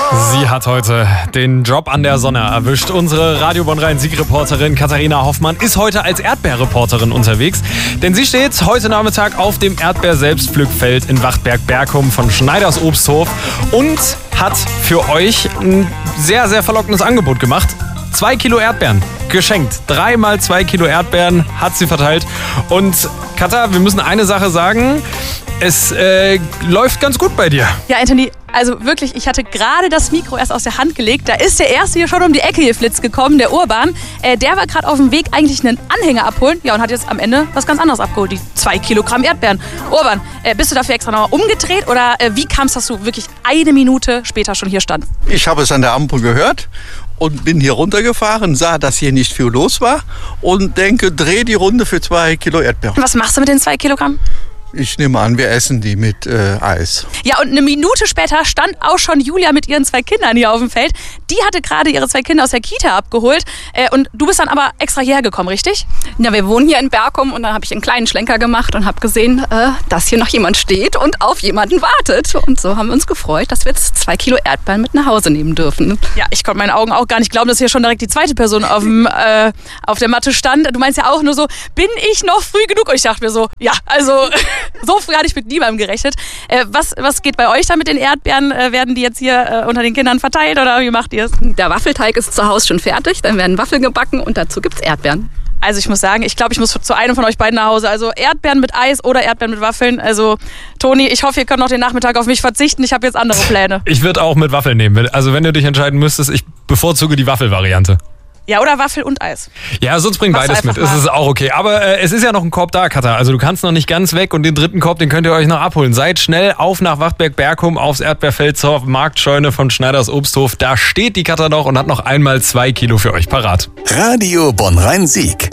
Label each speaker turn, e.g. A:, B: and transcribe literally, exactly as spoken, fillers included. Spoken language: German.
A: Sie hat heute den Job an der Sonne erwischt. Unsere Radio Bonn-Rhein-Sieg-Reporterin Katharina Hoffmann ist heute als Erdbeerreporterin unterwegs. Denn sie steht heute Nachmittag auf dem Erdbeer-Selbstpflückfeld in Wachtberg-Bergum von Schneiders Obsthof und hat für euch ein sehr, sehr verlockendes Angebot gemacht. Zwei Kilo Erdbeeren geschenkt. Dreimal zwei Kilo Erdbeeren hat sie verteilt. Und Katha, wir müssen eine Sache sagen. Es äh, läuft ganz gut bei dir.
B: Ja, Anthony, also wirklich, ich hatte gerade das Mikro erst aus der Hand gelegt. Da ist der Erste hier schon um die Ecke geflitzt gekommen, der Urban. Äh, der war gerade auf dem Weg, eigentlich einen Anhänger abholen. Ja, und hat jetzt am Ende was ganz anderes abgeholt. Die zwei Kilogramm Erdbeeren. Urban, äh, bist du dafür extra nochmal umgedreht? Oder äh, wie kam es, dass du wirklich eine Minute später schon hier standst?
C: Ich habe es an der Ampel gehört und bin hier runtergefahren, sah, dass hier nicht viel los war und denke, dreh die Runde für zwei Kilo Erdbeeren.
B: Was machst du mit den zwei Kilogramm?
C: Ich nehme an, wir essen die mit äh, Eis.
B: Ja, und eine Minute später stand auch schon Julia mit ihren zwei Kindern hier auf dem Feld. Die hatte gerade ihre zwei Kinder aus der Kita abgeholt. Äh, und du bist dann aber extra hierher gekommen, richtig?
D: Ja, wir wohnen hier in Bergum und dann habe ich einen kleinen Schlenker gemacht und habe gesehen, äh, dass hier noch jemand steht und auf jemanden wartet. Und so haben wir uns gefreut, dass wir jetzt zwei Kilo Erdbeeren mit nach Hause nehmen dürfen.
B: Ja, ich konnte meinen Augen auch gar nicht glauben, dass hier schon direkt die zweite Person auf, dem, äh, auf der Matte stand. Du meinst ja auch nur so, bin ich noch früh genug? Und ich dachte mir so, ja, also so früh hatte ich mit niemandem gerechnet. Äh, was, was geht bei euch da mit den Erdbeeren? Äh, werden die jetzt hier äh, unter den Kindern verteilt oder wie macht ihr es?
D: Der Waffelteig ist zu Hause schon fertig, dann werden Waffeln gebacken und dazu gibt's Erdbeeren.
B: Also ich muss sagen, ich glaube, ich muss zu einem von euch beiden nach Hause. Also Erdbeeren mit Eis oder Erdbeeren mit Waffeln. Also Toni, ich hoffe, ihr könnt noch den Nachmittag auf mich verzichten. Ich habe jetzt andere Pläne.
A: Ich würde auch mit Waffeln nehmen. Also wenn du dich entscheiden müsstest, ich bevorzuge die Waffelvariante.
B: Ja, oder Waffel und Eis.
A: Ja, sonst bring
B: Mach's
A: beides mit. Es ist auch okay. Aber äh, es ist ja noch ein Korb da, Katha. Also du kannst noch nicht ganz weg und den dritten Korb, den könnt ihr euch noch abholen. Seid schnell auf nach Wachtberg-Bergum aufs Erdbeerfeld zur Marktscheune von Schneiders Obsthof. Da steht die Katha noch und hat noch einmal zwei Kilo für euch parat.
E: Radio Bonn-Rhein-Sieg.